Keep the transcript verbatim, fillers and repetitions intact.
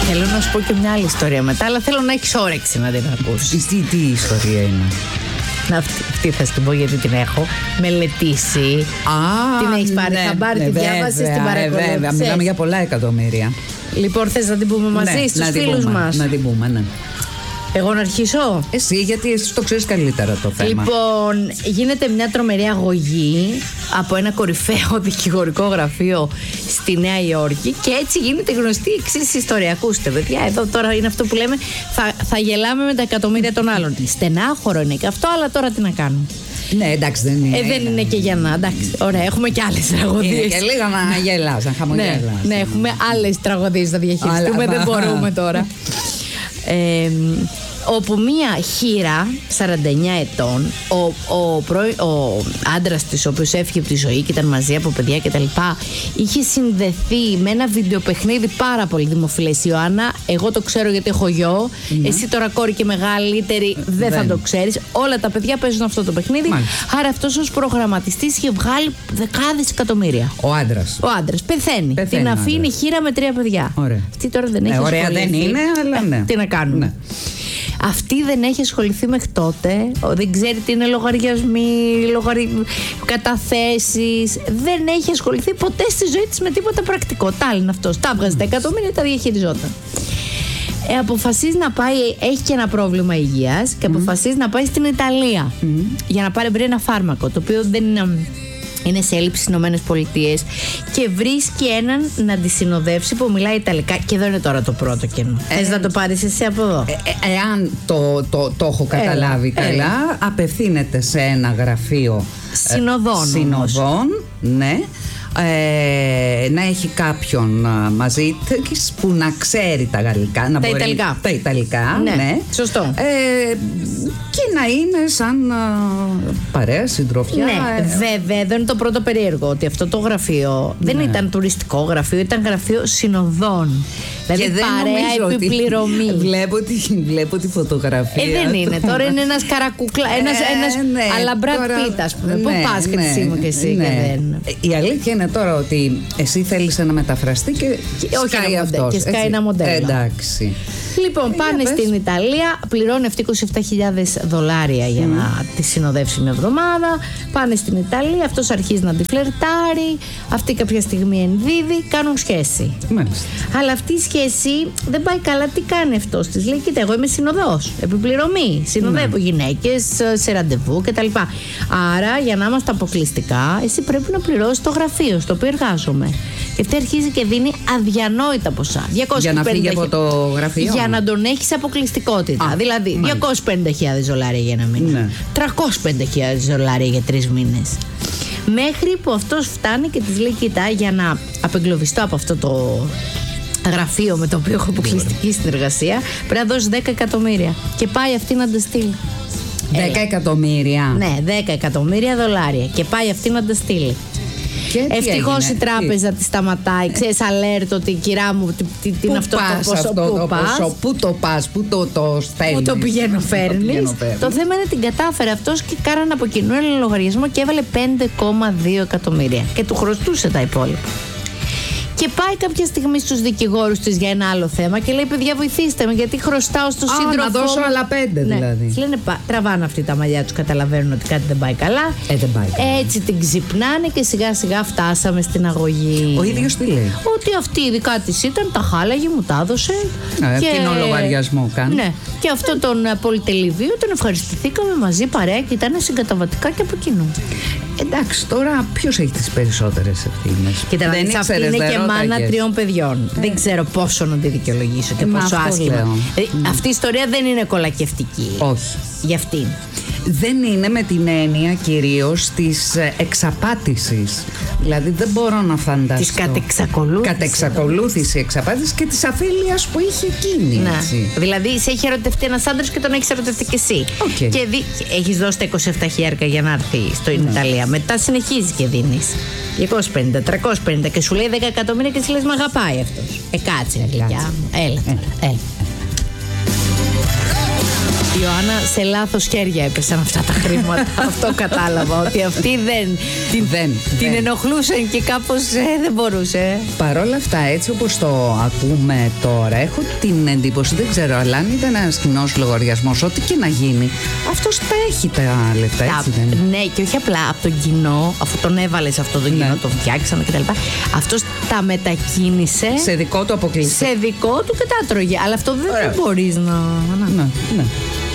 Θέλω να σου πω και μια άλλη ιστορία μετά, αλλά θέλω να έχεις όρεξη να την ακούσεις. Τι, τι ιστορία είναι? Αυτή, αυτή θα σου την πω γιατί την έχω μελετήσει. Α, την έχεις πάρει, ναι, θα πάρει, ναι, τη διάβασες, βέβαια, την παρακολουθείς. ε, βέβαια, μιλάμε για πολλά εκατομμύρια. Λοιπόν, θες να την πούμε μαζί, Ναι, στους να την φίλους πούμε, μας? Να την πούμε, ναι. Εγώ να αρχίσω. Εσύ, γιατί εσύ το ξέρεις καλύτερα το θέμα. Λοιπόν, γίνεται μια τρομερή αγωγή από ένα κορυφαίο δικηγορικό γραφείο στη Νέα Υόρκη και έτσι γίνεται γνωστή η εξής ιστορία. Ακούστε, παιδιά, εδώ τώρα είναι αυτό που λέμε, θα, θα γελάμε με τα εκατομμύρια των άλλων. Στενάχωρο είναι και αυτό, αλλά τώρα τι να κάνουμε. Ναι, εντάξει, δεν είναι. Ε, δεν είναι και για να. Εντάξει, ωραία, έχουμε και άλλες τραγωδίες. Είναι και λίγο να γελάς, να χαμογελάς. Ναι, ναι, έχουμε άλλες τραγωδίες να διαχειριστούμε, δεν μπορούμε τώρα. Ε, όπου μία χήρα σαράντα εννιά ετών, ο, ο, ο, ο άντρας της, ο οποίος έφυγε από τη ζωή και ήταν μαζί από παιδιά κτλ., είχε συνδεθεί με ένα βιντεοπαιχνίδι πάρα πολύ δημοφιλές. Ιωάννα, εγώ το ξέρω γιατί έχω γιο. Mm-hmm. Εσύ τώρα κόρη και μεγαλύτερη δεν, δεν θα το ξέρεις. Όλα τα παιδιά παίζουν αυτό το παιχνίδι. Μάλιστα. Άρα αυτός ως προγραμματιστής είχε βγάλει δεκάδες εκατομμύρια. Ο άντρας. Ο άντρας πεθαίνει. πεθαίνει. Την αφήνει χήρα με τρία παιδιά. Ωραία. Αυτή τώρα δεν έχει ε, ωραία ασχοληθεί. δεν είναι, αλλά ναι. Τι να κάνουμε. Ναι. Αυτή δεν έχει ασχοληθεί μέχρι τότε, δεν ξέρει τι είναι λογαριασμοί, λογαρι... καταθέσεις, δεν έχει ασχοληθεί ποτέ στη ζωή της με τίποτα πρακτικό. Τα είναι αυτός, τα βγάζει τα εκατομμύρια, τα διαχειριζόταν. Ε, αποφασίζει να πάει, έχει και ένα πρόβλημα υγείας και αποφασίζει mm. να πάει στην Ιταλία mm. για να πάρει βρει ένα φάρμακο, το οποίο δεν είναι... είναι σε έλλειψη στις Ηνωμένες Πολιτείες και βρίσκει έναν να τη συνοδεύσει που μιλάει Ιταλικά. Και εδώ είναι τώρα το πρώτο κενό. Ε, Θες να το πάρεις εσύ από εδώ? Ε, ε, εάν το, το, το έχω καταλάβει έλα, καλά, έλα. Απευθύνεται σε ένα γραφείο συνοδών. Ε, συνοδών, ναι. Ε, να έχει κάποιον α, μαζί της που να ξέρει τα γαλλικά, να τα μπορεί, Ιταλικά. Τα Ιταλικά, ναι. ναι. Σωστό. Ε, και να είναι σαν α, παρέα, συντροφιά. Ναι, ε, βέβαια, εδώ είναι το πρώτο περίεργο. Ότι αυτό το γραφείο ναι. δεν ήταν τουριστικό γραφείο, ήταν γραφείο συνοδών. Δηλαδή και παρέα επιπληρωμή. Βλέπω τη, βλέπω τη φωτογραφία. Ε, δεν είναι. Τώρα είναι ένας καρακούκλα, ένας, ε, ένας ναι, αλλά Brad Pitt, ας πούμε. Ναι, πού πας και τη σήμα και εσύ ναι. και δεν. Η αλήθεια είναι τώρα ότι εσύ θέλεις να μεταφραστεί και, και σκάει αυτός. Και σκάει ένα μοντέλο. Εντάξει. Λοιπόν, πάνε πες. στην Ιταλία, πληρώνει αυτή είκοσι επτά χιλιάδες δολάρια για mm. να τη συνοδεύσει μια εβδομάδα. Πάνε στην Ιταλία, αυτός αρχίζει να τη φλερτάρει, αυτή κάποια στιγμή ενδίδει, κάνουν σχέση. Μάλιστα. Αλλά αυτή η σχέση δεν πάει καλά. Τι κάνει αυτός της? Λέει, κοίτα, εγώ είμαι συνοδός, επιπληρωμή, συνοδεύω mm. γυναίκες σε ραντεβού κτλ. Άρα, για να είμαστε αποκλειστικά, εσύ πρέπει να πληρώσεις το γραφείο στο οποίο εργάζομαι. Και αυτή αρχίζει και δίνει αδιανόητα ποσά. Για να φύγει από το γραφείο. Για να τον έχεις αποκλειστικότητα. Α, δηλαδή μάλιστα. διακόσιες πενήντα χιλιάδες δολάρια για ένα μήνα. Ναι. τριακόσιες πενήντα χιλιάδες δολάρια για τρεις μήνες. Μέχρι που αυτός φτάνει και της λέει, κοίτα, για να απεγκλωβιστώ από αυτό το γραφείο με το οποίο έχω αποκλειστική συνεργασία, πρέπει να δώσει δέκα εκατομμύρια. Και πάει αυτή να τα στείλει. δέκα εκατομμύρια. Ναι, δέκα εκατομμύρια δολάρια. Και πάει αυτή να τα στείλει. Ευτυχώς η τράπεζα τη σταματάει. Ξέρεις, αλέρτ ότι κυρά μου, τι, τι, τι είναι αυτό το ποσό, αυτό πού το πας, ποσό, πού το πας, πού το, το στέλνεις, πού το πηγαίνω φέρνεις. Το θέμα είναι την κατάφερε αυτός και κάνανε από κοινού ένα λογαριασμό και έβαλε πέντε κόμμα δύο εκατομμύρια και του χρωστούσε τα υπόλοιπα. Και πάει κάποια στιγμή στους δικηγόρους της για ένα άλλο θέμα και λέει, παιδιά, βοηθήστε με, γιατί χρωστάω στο σύντροφο. Α, να δώσω άλλα πέντε ναι. δηλαδή. Λένε, τραβάνε αυτή τα μαλλιά τους, καταλαβαίνουν ότι κάτι δεν πάει καλά. Ε, δεν πάει καλά. Έτσι την ξυπνάνε και σιγά σιγά φτάσαμε στην αγωγή. Ο ίδιος τι λέει? Ότι αυτή η δικά της ήταν, τα χάλαγε, μου τα έδωσε. Ε, και... Κοινό λογαριασμό κάνει. Ναι. Και αυτό τον πολυτελειβείο τον ευχαριστηθήκαμε μαζί παρέα και ήταν συγκαταβατικά και από κοινού. Εντάξει, τώρα ποιος έχει τις περισσότερες ευθύνες? Κοίτα, δεν ήξερες, αυτή είναι και μάνα τριών παιδιών. Ε. Δεν ξέρω πόσο να τη δικαιολογήσω και ε, πόσο άσχημα. Ε, mm. Αυτή η ιστορία δεν είναι κολακευτική. Όχι. Για αυτήν. Δεν είναι με την έννοια κυρίως της εξαπάτησης. Δηλαδή δεν μπορώ να φανταστώ. Της κατεξακολούθησης. Κατεξακολούθηση εξαπάτησης και της αφέλειας που είχε εκείνη. Ναι. Δηλαδή σε έχει ερωτευτεί ένας άντρας και τον έχεις ερωτευτεί και εσύ. Okay. Και δι... έχεις δώσει τα είκοσι επτά χιλιάρικα για να έρθει στην ναι. Ιταλία. Μετά συνεχίζεις και δίνεις διακόσιες πενήντα, τριακόσιες πενήντα και σου λέει δέκα εκατομμύρια και εσύ λες, μ' αγαπάει αυτός. Ε, κάτσε, γλυκιά μου. Έλα, έλα, έλα. Ιωάννα, σε λάθος χέρια έπεσαν αυτά τα χρήματα. Αυτό κατάλαβα. Ότι αυτή δεν την, δεν, την δεν. ενοχλούσαν και κάπως ε, δεν μπορούσε. Παρόλα αυτά, έτσι όπως το ακούμε τώρα, έχω την εντύπωση, δεν ξέρω, αλλά αν ήταν ένας κοινός λογαριασμός, ό,τι και να γίνει, αυτός τα έχει τα λεφτά, έτσι Τα- δεν είναι? Ναι, και όχι απλά από τον κοινό, αφού τον έβαλε σε αυτό τον κοινό, Ναι. τον φτιάξανε κτλ. Αυτός τα μετακίνησε Σε δικό του αποκλειστικό. σε δικό του και τα έτρωγε. Αλλά αυτό δεν Ωραία. μπορεί να. να- Ναι, ναι.